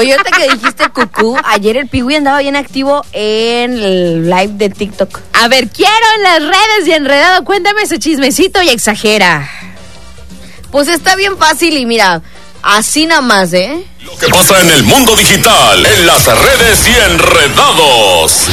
Oye, ahorita que dijiste cucú, ayer el Piwi andaba bien activo en el live de TikTok. A ver, quiero en las redes y enredado, cuéntame ese chismecito y exagera. Pues está bien fácil y mira, así nada más, ¿eh? Lo que pasa en el mundo digital, en las redes y enredados.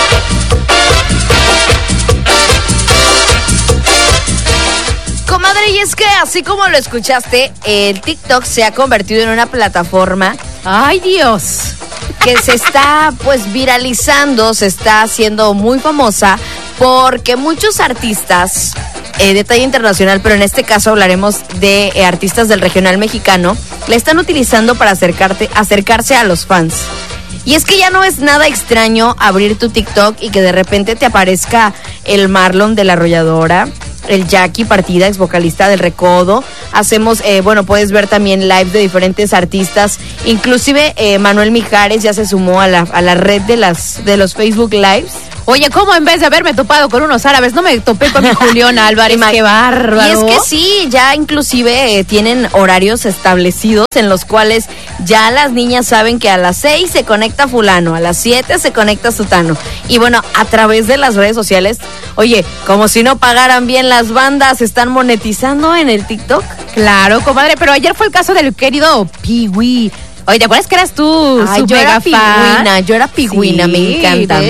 Comadre, y es que así como lo escuchaste, el TikTok se ha convertido en una plataforma. ¡Ay, Dios! Que se está pues viralizando, se está haciendo muy famosa porque muchos artistas de talla internacional, pero en este caso hablaremos de artistas del regional mexicano, la están utilizando para acercarse a los fans. Y es que ya no es nada extraño abrir tu TikTok y que de repente te aparezca el Marlon de La Arrolladora, el Jackie Partida, ex vocalista del Recodo. Hacemos, puedes ver también live de diferentes artistas. Inclusive Manuel Mijares ya se sumó a la red de los Facebook Lives. Oye, ¿cómo en vez de haberme topado con unos árabes no me topé con mi Julián Álvarez? ¡Qué bárbaro! Y es que sí, ya inclusive tienen horarios establecidos en los cuales ya las niñas saben que a las 6 se conecta fulano, a las 7 se conecta sutano. Y bueno, a través de las redes sociales, oye, como si no pagaran bien las bandas, ¿están monetizando en el TikTok? Claro, comadre, pero ayer fue el caso del querido Piwi. Oye, ¿te acuerdas que eras tú? Ay, yo era pigüina, sí, me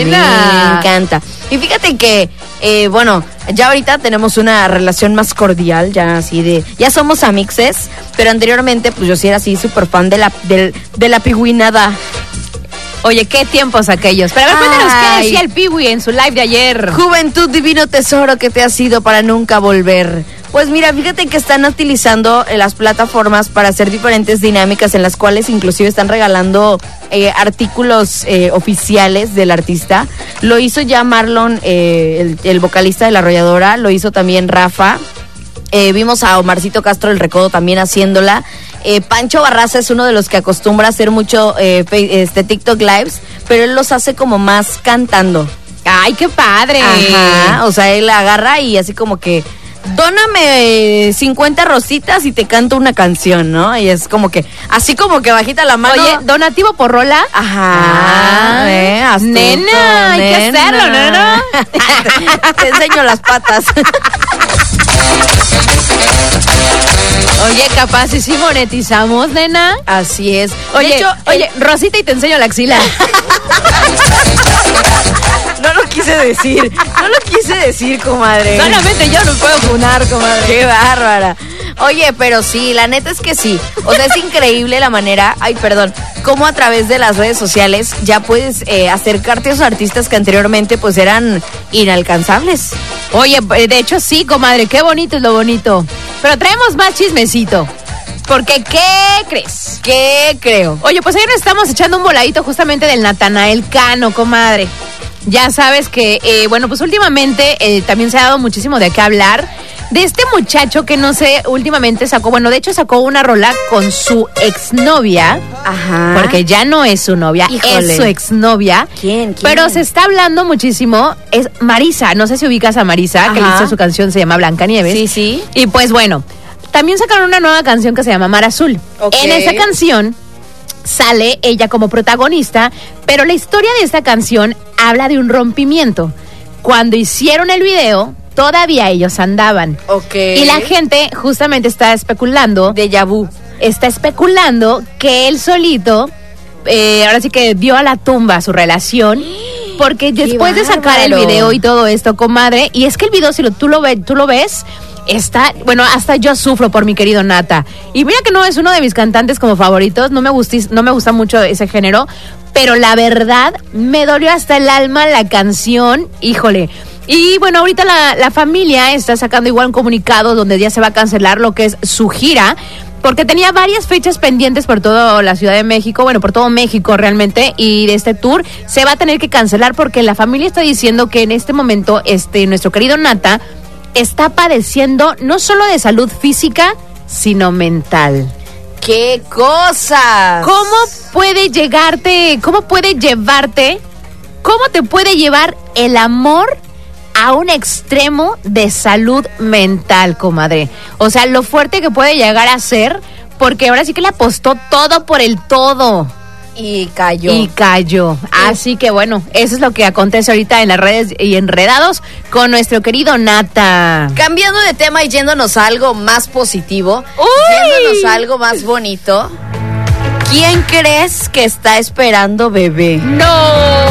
encanta. Y fíjate que, ya ahorita tenemos una relación más cordial, ya así ya somos amixes, pero anteriormente, pues yo sí era así súper fan de la pigüinada. Oye, qué tiempos aquellos. Pero a ver, cuéntanos qué decía el Piwi en su live de ayer. Juventud, divino tesoro que te has sido para nunca volver. Pues mira, fíjate que están utilizando las plataformas para hacer diferentes dinámicas en las cuales inclusive están regalando artículos oficiales del artista. Lo hizo ya Marlon, el vocalista de La Arrolladora, lo hizo también Rafa. Vimos a Omarcito Castro del Recodo también haciéndola. Pancho Barraza es uno de los que acostumbra a hacer mucho TikTok Lives, pero él los hace como más cantando. ¡Ay, qué padre! Ajá, o sea, él agarra y así como que dóname 50 rositas y te canto una canción, ¿no? Y es como que, así como que bajita la mano. Oye, donativo por rola. Ajá. Astuto, nena, hay que hacerlo, nena. Te enseño las patas. Oye, capaz y si monetizamos, nena. Así es. Oye, Rosita y te enseño la axila. No lo quise decir, comadre. Solamente yo no puedo funar, comadre. Qué bárbara. Oye, pero sí, la neta es que sí. O sea, es increíble la manera, cómo a través de las redes sociales ya puedes acercarte a esos artistas que anteriormente pues eran inalcanzables. Oye, de hecho sí, comadre, qué bonito es lo bonito. Pero traemos más chismecito. Porque, ¿qué crees? ¿Qué creo? Oye, pues ayer nos estamos echando un voladito justamente del Natanael Cano, comadre. Ya sabes que, pues últimamente también se ha dado muchísimo de qué hablar. De este muchacho que no sé, últimamente sacó una rola con su exnovia. Ajá. Porque ya no es su novia, Híjole. es su exnovia. ¿Quién? Pero se está hablando muchísimo, es Marisa, no sé si ubicas a Marisa, Ajá. que hizo su canción, se llama Blancanieves. Sí, sí. Y pues bueno, también sacaron una nueva canción que se llama Mar Azul. Okay. En esa canción sale ella como protagonista, pero la historia de esta canción habla de un rompimiento. Cuando hicieron el video, todavía ellos andaban. Ok. Y la gente justamente está especulando. Déjà vu. Está especulando que él solito, ahora sí que dio a la tumba su relación. Porque después de sacar el video y todo esto, comadre, y es que el video, si tú lo ves, está, hasta yo sufro por mi querido Nata. Y mira que no es uno de mis cantantes como favoritos, no me gusta mucho ese género, pero la verdad me dolió hasta el alma la canción, híjole. Y bueno, ahorita la familia está sacando igual un comunicado donde ya se va a cancelar lo que es su gira, porque tenía varias fechas pendientes por toda la Ciudad de México, por todo México realmente, y de este tour se va a tener que cancelar porque la familia está diciendo que en este momento nuestro querido Nata está padeciendo no solo de salud física, sino mental. ¡Qué cosas! ¿Cómo te puede llevar el amor a un extremo de salud mental, comadre? O sea, lo fuerte que puede llegar a ser, porque ahora sí que le apostó todo por el todo. Y cayó. Así que bueno, eso es lo que acontece ahorita en las redes y enredados con nuestro querido Nata. Cambiando de tema y yéndonos a algo más positivo, yéndonos a algo más bonito. ¿Quién crees que está esperando bebé? ¡No!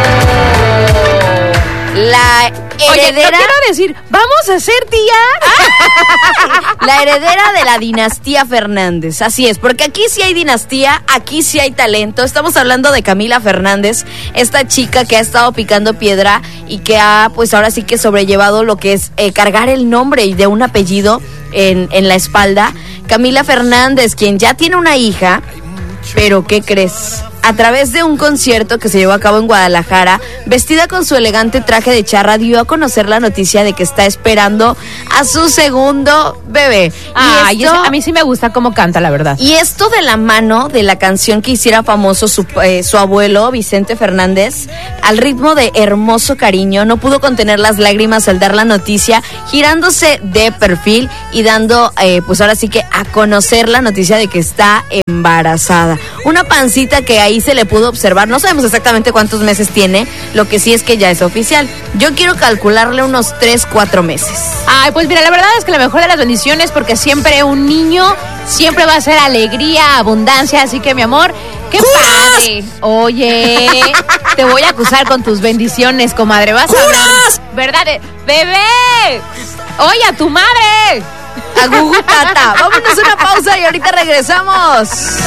La heredera... Oye, no quiero decir, ¿vamos a ser tía? La heredera de la dinastía Fernández. Así es, porque aquí sí hay dinastía, aquí sí hay talento. Estamos hablando de Camila Fernández, esta chica que ha estado picando piedra y que ha, pues ahora sí que sobrellevado lo que es cargar el nombre y de un apellido en la espalda. Camila Fernández, quien ya tiene una hija, pero ¿qué crees? A través de un concierto que se llevó a cabo en Guadalajara, vestida con su elegante traje de charra, dio a conocer la noticia de que está esperando a su segundo bebé. Y esto, a mí sí me gusta cómo canta, la verdad. Y esto de la mano de la canción que hiciera famoso su abuelo, Vicente Fernández, al ritmo de Hermoso Cariño, no pudo contener las lágrimas al dar la noticia, girándose de perfil y dando, pues ahora sí que a conocer la noticia de que está embarazada. Una pancita que ahí se le pudo observar, no sabemos exactamente cuántos meses tiene, lo que sí es que ya es oficial. Yo quiero calcularle unos 3-4 meses. Ay, pues mira, la verdad es que la mejor de las bendiciones, porque siempre un niño siempre va a ser alegría, abundancia, así que mi amor, ¡qué padre! Oye, te voy a acusar con tus bendiciones, comadre, vas a hablar, ¿verdad? ¡Bebé! ¡Oye, a tu madre! A Gugu Tata. Vámonos a una pausa y ahorita regresamos.